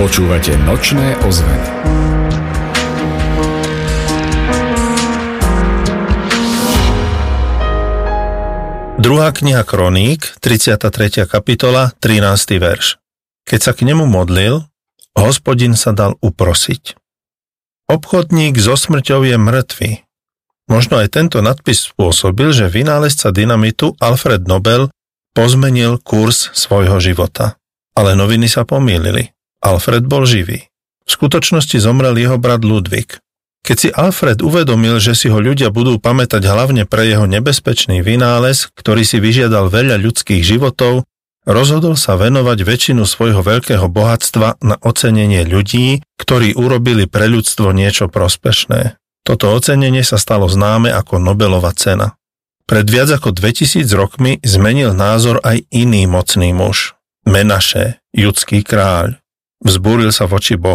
Počúvate Nočné ozveny. Druhá kniha Kroník, 33. kapitola, 13. verš. Keď sa k nemu modlil, Hospodin sa dal uprosiť. Obchodník so smrťou je mŕtvy. Možno aj tento nadpis spôsobil, že vynálezca dynamitu Alfred Nobel pozmenil kurz svojho života. Ale noviny sa pomýlili. Alfred bol živý. V skutočnosti zomrel jeho brat Ludvík. Keď si Alfred uvedomil, že si ho ľudia budú pamätať hlavne pre jeho nebezpečný vynález, ktorý si vyžiadal veľa ľudských životov, rozhodol sa venovať väčšinu svojho veľkého bohatstva na ocenenie ľudí, ktorí urobili pre ľudstvo niečo prospešné. Toto ocenenie sa stalo známe ako Nobelova cena. Pred viac ako 2000 rokmi zmenil názor aj iný mocný muž. Menaše, judský kráľ. Vzbúril sa voči Bohu.